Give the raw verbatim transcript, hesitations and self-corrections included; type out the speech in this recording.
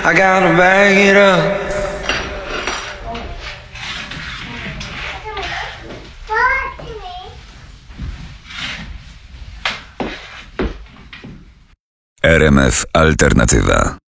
I gotta bag it up. R M F Alternatywa.